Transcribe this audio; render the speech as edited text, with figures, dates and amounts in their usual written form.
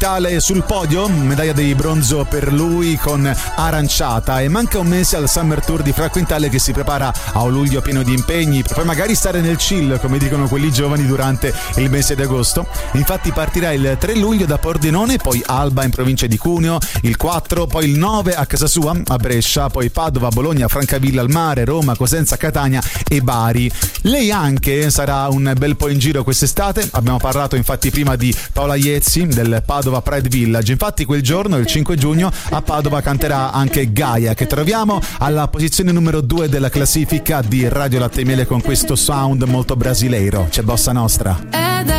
Vitale sul podio, medaglia di bronzo per lui con Aranciata, e manca un mese al Summer Tour di Fra Quintale che si prepara a un luglio pieno di impegni per poi magari stare nel chill, come dicono quelli giovani, durante il mese di agosto. Infatti partirà il 3 luglio da Pordenone, poi Alba in provincia di Cuneo, il 4, poi il 9 a casa sua a Brescia, poi Padova, Bologna, Francavilla al Mare, Roma, Cosenza, Catania e Bari. Lei anche sarà un bel po' in giro quest'estate. Abbiamo parlato infatti prima di Paola Iezzi del Padova Pride Village. Infatti quel giorno, il 5 giugno, a Padova canterà anche Gaia, che troviamo alla posizione numero 2 della classifica di Radio Latte e Miele con questo sound molto brasileiro. C'è Bossa Nostra.